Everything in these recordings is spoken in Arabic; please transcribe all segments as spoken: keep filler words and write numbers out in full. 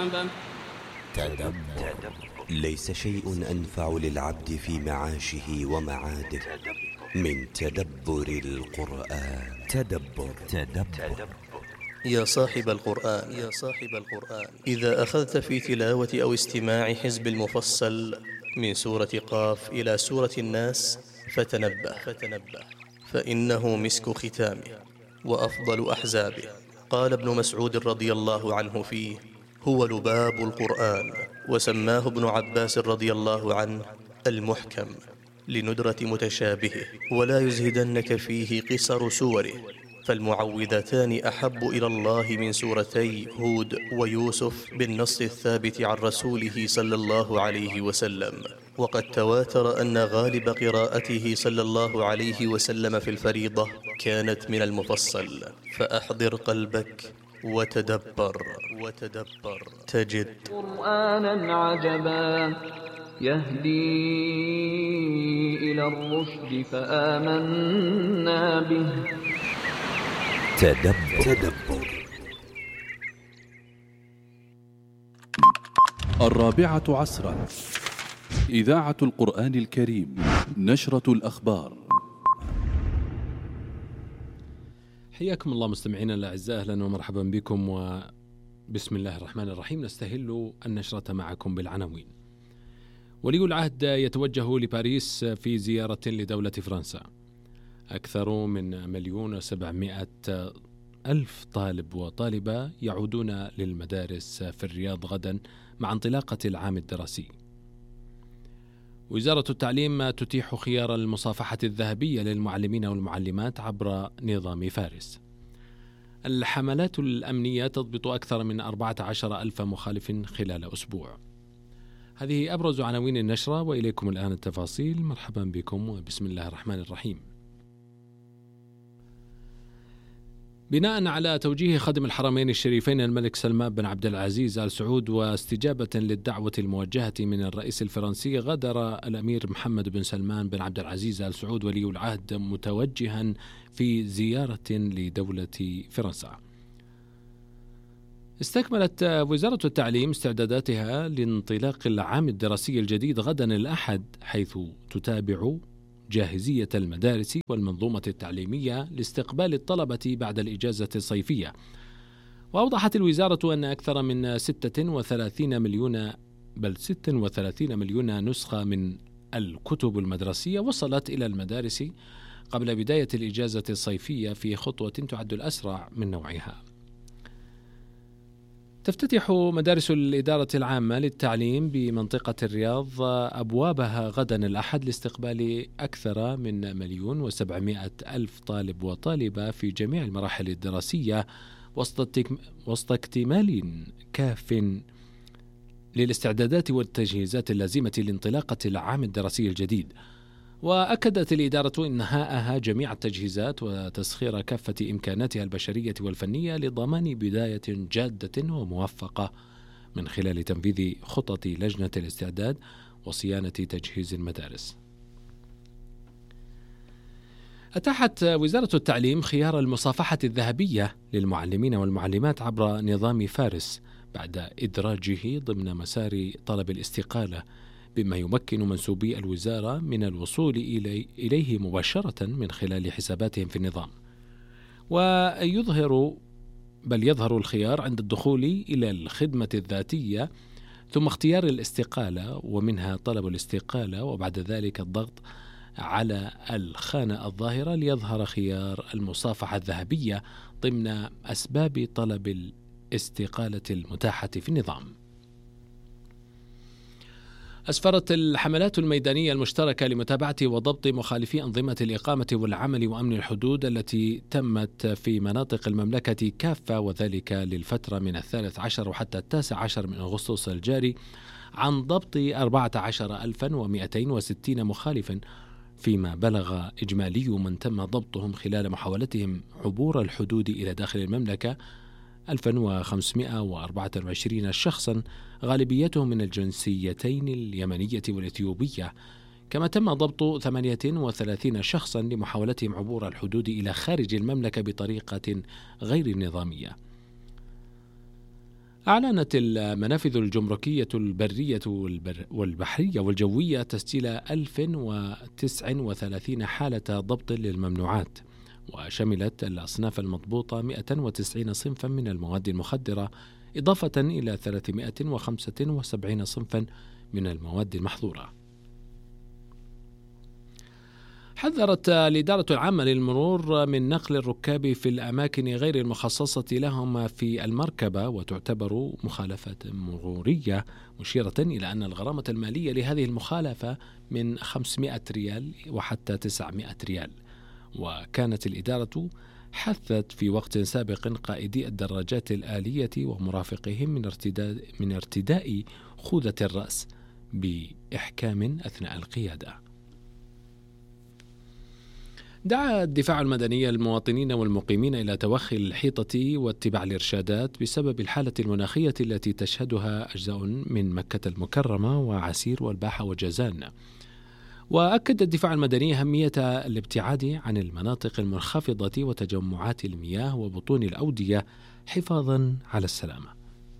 عجبا. تدبر. ليس شيء أنفع للعبد في معاشه ومعاده من تدبر القرآن. تدبر. تدبر. يا صاحب القرآن، يا صاحب القرآن، إذا أخذت في تلاوة أو استماع حزب المفصل من سورة قاف إلى سورة الناس فتنبه فتنبه فإنه مسك ختامه وأفضل أحزابه. قال ابن مسعود رضي الله عنه فيه: هو لباب القرآن. وسماه ابن عباس رضي الله عنه المحكم لندرة متشابهه. ولا يزهدنك فيه قصر سوره، فالمعوذتان أحب إلى الله من سورتي هود ويوسف بالنص الثابت عن رسوله صلى الله عليه وسلم. وقد تواتر أن غالب قراءته صلى الله عليه وسلم في الفريضة كانت من المفصل. فأحضر قلبك وتدبر وتدبر تجد قرآنا عجبا يهدي إلى الرشد فآمنا به. تدبر. تدبر. الرابعة عصرا، إذاعة القرآن الكريم، نشرة الأخبار. حياكم الله مستمعينا الأعزاء، أهلا ومرحبا بكم، وبسم الله الرحمن الرحيم. نستهل النشرة معكم بالعناوين. ولي العهد يتوجه لباريس في زيارة لدولة فرنسا. أكثر من مليون وسبعمائة ألف طالب وطالبة يعودون للمدارس في الرياض غدا مع انطلاقة العام الدراسي. وزارة التعليم تتيح خيار المصافحة الذهبية للمعلمين والمعلمات عبر نظام فارس. الحملات الأمنية تضبط أكثر من أربعة عشر ألف مخالف خلال أسبوع. هذه أبرز عناوين النشرة، وإليكم الآن التفاصيل. مرحبا بكم وبسم الله الرحمن الرحيم. بناء على توجيه خادم الحرمين الشريفين الملك سلمان بن عبد العزيز آل سعود واستجابة للدعوة الموجهة من الرئيس الفرنسي، غادر الأمير محمد بن سلمان بن عبد العزيز آل سعود ولي العهد متوجها في زيارة لدولة فرنسا. استكملت وزارة التعليم استعداداتها لانطلاق العام الدراسي الجديد غدا الأحد، حيث تتابع جاهزية المدارس والمنظومة التعليمية لاستقبال الطلبة بعد الإجازة الصيفية. وأوضحت الوزارة أن أكثر من ستة وثلاثين مليون بل ستة وثلاثين مليون نسخة من الكتب المدرسية وصلت إلى المدارس قبل بداية الإجازة الصيفية في خطوة تعد الأسرع من نوعها. تفتتح مدارس الإدارة العامة للتعليم بمنطقة الرياض أبوابها غدا الأحد لاستقبال أكثر من مليون وسبعمائة ألف طالب وطالبة في جميع المراحل الدراسية، وسط اكتمال كاف للاستعدادات والتجهيزات اللازمة لانطلاقة العام الدراسي الجديد. وأكدت الإدارة إنهاءها جميع التجهيزات وتسخير كافة إمكاناتها البشرية والفنية لضمان بداية جادة وموفقة من خلال تنفيذ خطط لجنة الاستعداد وصيانة تجهيز المدارس. أتاحت وزارة التعليم خيار المصافحة الذهبية للمعلمين والمعلمات عبر نظام فارس بعد إدراجه ضمن مسار طلب الاستقالة، بما يمكن منسوبي الوزارة من الوصول إلي إليه مباشرة من خلال حساباتهم في النظام. ويظهر بل يظهر الخيار عند الدخول إلى الخدمة الذاتية، ثم اختيار الاستقالة ومنها طلب الاستقالة، وبعد ذلك الضغط على الخانة الظاهرة ليظهر خيار المصافحة الذهبية ضمن أسباب طلب الاستقالة المتاحة في النظام. أسفرت الحملات الميدانية المشتركة لمتابعة وضبط مخالفي أنظمة الإقامة والعمل وأمن الحدود التي تمت في مناطق المملكة كافة، وذلك للفترة من الثالث عشر وحتى التاسع عشر من أغسطس الجاري، عن ضبط أربعة عشر ألفا ومئتين وستين مخالفا، فيما بلغ إجمالي من تم ضبطهم خلال محاولتهم عبور الحدود إلى داخل المملكة ألفا وخمسمائة وأربعة وعشرين شخصا، غالبيتهم من الجنسيتين اليمنية والإثيوبية. كما تم ضبط ثمانية وثلاثين شخصا لمحاولتهم عبور الحدود إلى خارج المملكة بطريقة غير نظامية. أعلنت المنافذ الجمركية البرية والبحرية والجوية تسجيل ألف وتسعة وثلاثين حالة ضبط للممنوعات، وشملت الأصناف المضبوطة مئة وتسعين صنفا من المواد المخدرة، إضافة إلى ثلاثمئة وخمسة وسبعين صنفا من المواد المحظورة. حذرت الإدارة العامة للمرور من نقل الركاب في الأماكن غير المخصصة لهم في المركبة، وتعتبر مخالفة مرورية، مشيرة إلى أن الغرامة المالية لهذه المخالفة من خمسمئة ريال وحتى تسعمئة ريال. وكانت الإدارة حثت في وقت سابق قائدي الدراجات الآلية ومرافقهم من ارتداء من ارتداء خوذة الرأس بإحكام أثناء القيادة. دعا الدفاع المدني المواطنين والمقيمين إلى توخي الحيطة واتباع الإرشادات بسبب الحالة المناخية التي تشهدها أجزاء من مكة المكرمة وعسير والباحة وجازان. وأكد الدفاع المدني أهمية الابتعاد عن المناطق المنخفضة وتجمعات المياه وبطون الأودية حفاظا على السلامة.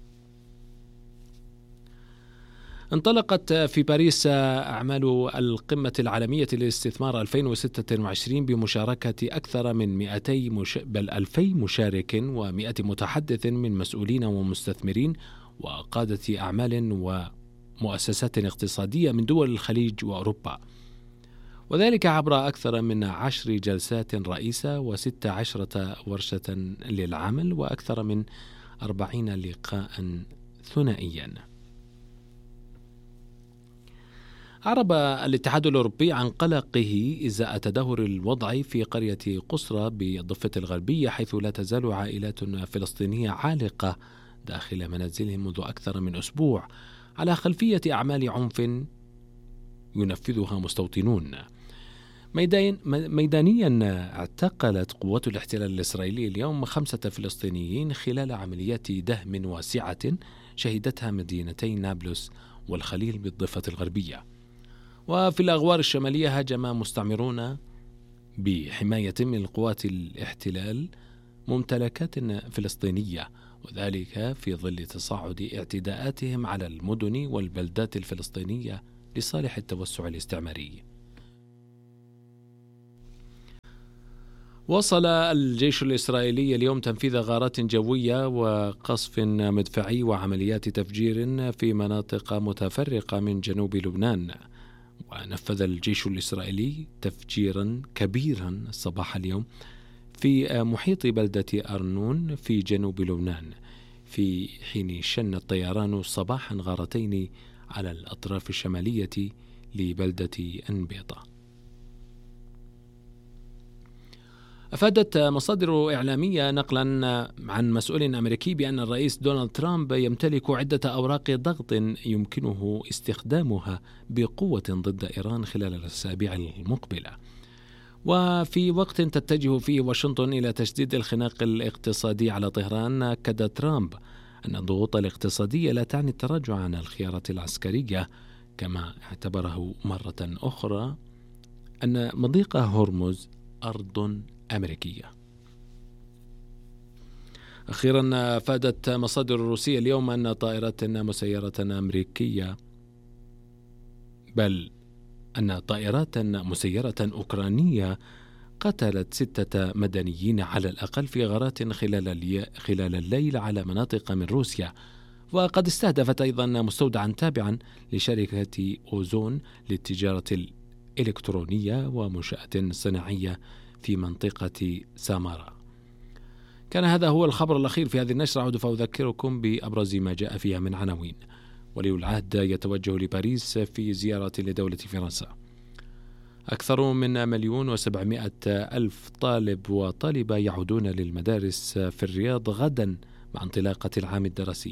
انطلقت في باريس أعمال القمة العالمية للاستثمار ألفين وستة وعشرين بمشاركة أكثر من مئتي مش... بل ألفي مشارك ومئة متحدث من مسؤولين ومستثمرين وقادة أعمال ومؤسسات اقتصادية من دول الخليج وأوروبا، وذلك عبر أكثر من عشر جلسات رئيسة وست عشرة ورشة للعمل وأكثر من أربعين لقاء ثنائيا. أعرب الاتحاد الأوروبي عن قلقه إزاء تدهور الوضع في قرية قصرى بالضفة الغربية، حيث لا تزال عائلات فلسطينية عالقة داخل منازلهم منذ أكثر من أسبوع على خلفية أعمال عنف ينفذها مستوطنون. ميدانيا اعتقلت قوات الاحتلال الإسرائيلي اليوم خمسة فلسطينيين خلال عمليات دهم واسعة شهدتها مدينتي نابلس والخليل بالضفة الغربية. وفي الأغوار الشمالية هاجم مستعمرون بحماية من قوات الاحتلال ممتلكات فلسطينية، وذلك في ظل تصاعد اعتداءاتهم على المدن والبلدات الفلسطينية لصالح التوسع الاستعماري. وصل الجيش الإسرائيلي اليوم تنفيذ غارات جوية وقصف مدفعي وعمليات تفجير في مناطق متفرقة من جنوب لبنان. ونفذ الجيش الإسرائيلي تفجيرا كبيرا صباح اليوم في محيط بلدة أرنون في جنوب لبنان، في حين شن الطيران صباحا غارتين على الأطراف الشمالية لبلدة أنبيطة. أفادت مصادر إعلامية نقلا عن مسؤول أمريكي بأن الرئيس دونالد ترامب يمتلك عدة أوراق ضغط يمكنه استخدامها بقوة ضد إيران خلال الأسابيع المقبلة. وفي وقت تتجه فيه واشنطن إلى تشديد الخناق الاقتصادي على طهران، أكد ترامب أن الضغوط الاقتصادية لا تعني التراجع عن الخيارات العسكرية، كما اعتبره مرة أخرى أن مضيق هرمز أرض أمريكية. أخيرا أفادت مصادر روسية اليوم أن طائرات مسيرة أمريكية بل أن طائرات مسيرة أوكرانية قتلت ستة مدنيين على الأقل في غارات خلال, خلال الليل على مناطق من روسيا. وقد استهدفت أيضا مستودعا تابعا لشركة أوزون للتجارة الإلكترونية ومنشأة صناعية في منطقة سامارا. كان هذا هو الخبر الأخير في هذه النشرة. أعود فأذكركم بأبرز ما جاء فيها من عناوين. ولي العهد يتوجه لباريس في زيارة لدولة فرنسا. أكثر من مليون وسبعمائة ألف طالب وطالبة يعودون للمدارس في الرياض غدا مع انطلاقة العام الدراسي.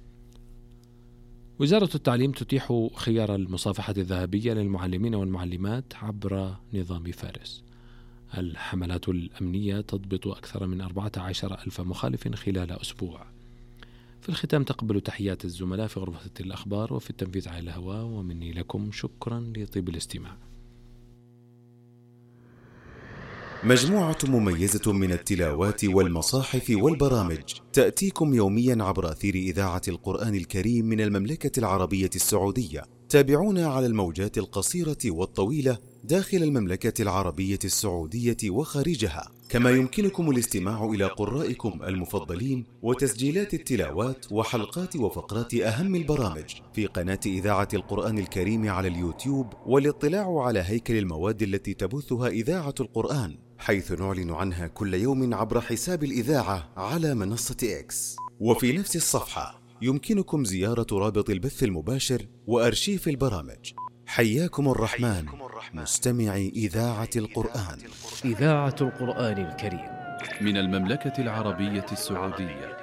وزارة التعليم تتيح خيار المصافحة الذهبية للمعلمين والمعلمات عبر نظام فارس. الحملات الأمنية تضبط أكثر من أربعة عشر ألف مخالف خلال أسبوع. في الختام تقبل تحيات الزملاء في غرفة الأخبار وفي التنفيذ على الهواء، ومني لكم شكرا لطيب الاستماع. مجموعة مميزة من التلاوات والمصاحف والبرامج تأتيكم يوميا عبر أثير إذاعة القرآن الكريم من المملكة العربية السعودية. تابعونا على الموجات القصيرة والطويلة داخل المملكة العربية السعودية وخارجها، كما يمكنكم الاستماع إلى قرائكم المفضلين وتسجيلات التلاوات وحلقات وفقرات أهم البرامج في قناة إذاعة القرآن الكريم على اليوتيوب، والاطلاع على هيكل المواد التي تبثها إذاعة القرآن، حيث نعلن عنها كل يوم عبر حساب الإذاعة على منصة إكس. وفي نفس الصفحة يمكنكم زيارة رابط البث المباشر وأرشيف البرامج. حياكم الرحمن مستمعي إذاعة القرآن. إذاعة القرآن الكريم من المملكة العربية السعودية.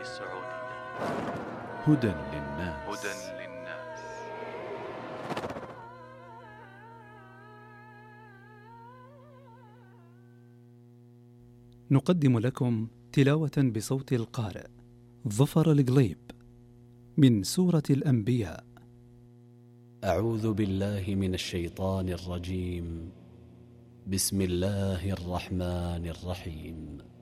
هدى للناس. نقدم لكم تلاوة بصوت القارئ ظفر القليب من سورة الأنبياء. أعوذ بالله من الشيطان الرجيم. بسم الله الرحمن الرحيم.